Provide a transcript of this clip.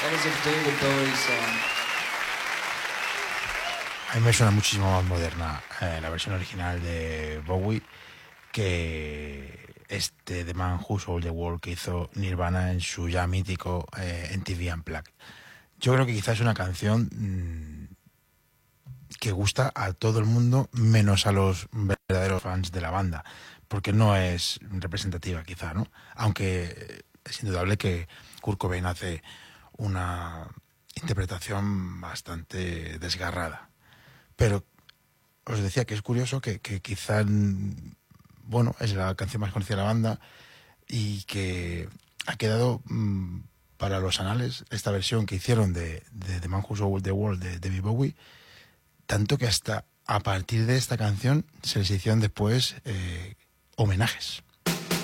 That is a David Bowie song. A mí me suena muchísimo más moderna la versión original de Bowie que The Man Who Sold the World que hizo Nirvana en su ya mítico MTV Unplugged. Yo creo que quizás es una canción que gusta a todo el mundo, menos a los verdaderos fans de la banda, porque no es representativa quizá, ¿no? Aunque es indudable que Kurt Cobain hace una interpretación bastante desgarrada. Pero os decía que es curioso que quizá, bueno, es la canción más conocida de la banda y que ha quedado para los anales esta versión que hicieron de The Man Who Sold the World de David Bowie, tanto que hasta a partir de esta canción se les hicieron después homenajes.